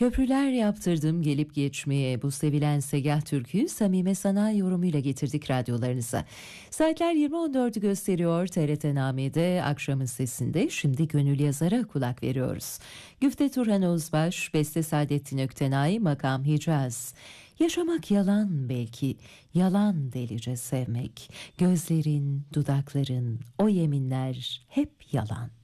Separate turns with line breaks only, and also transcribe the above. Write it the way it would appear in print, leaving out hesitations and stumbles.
Köprüler yaptırdım gelip geçmeye, bu sevilen Segah türküyü Samime Sanayi yorumuyla getirdik radyolarınıza. Saatler 20.14'ü gösteriyor. TRT Name'de Akşamın Sesi'nde şimdi Gönül Yazar'a kulak veriyoruz. Güfte Turhan Özbaş, beste Saadettin Öktenay, makam Hicaz. Yaşamak yalan belki, yalan delice sevmek. Gözlerin, dudakların, o yeminler hep yalan.